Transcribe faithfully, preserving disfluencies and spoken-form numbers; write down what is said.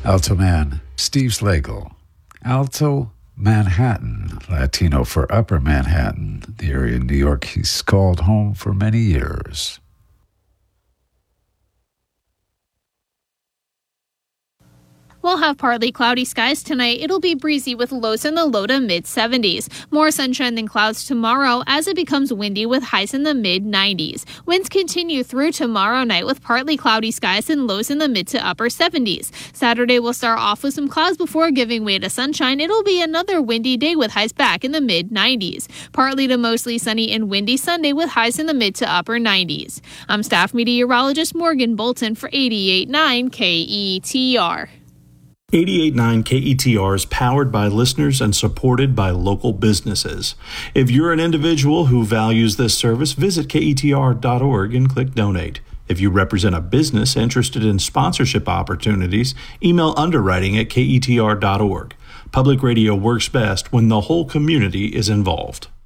Alto Man, Steve Slagle. Alto Manhattan, Latino for Upper Manhattan, the area in New York he's called home for many years. We'll have partly cloudy skies tonight. It'll be breezy with lows in the low to mid seventies. More sunshine than clouds tomorrow as it becomes windy with highs in the mid nineties. Winds continue through tomorrow night with partly cloudy skies and lows in the mid to upper seventies. Saturday will start off with some clouds before giving way to sunshine. It'll be another windy day with highs back in the mid nineties. Partly to mostly sunny and windy Sunday with highs in the mid to upper nineties. I'm staff meteorologist Morgan Bolton for eighty-eight point nine K E T R. eighty-eight point nine K E T R is powered by listeners and supported by local businesses. If you're an individual who values this service, visit K E T R dot org and click Donate. If you represent a business interested in sponsorship opportunities, email underwriting at K E T R dot org. Public radio works best when the whole community is involved.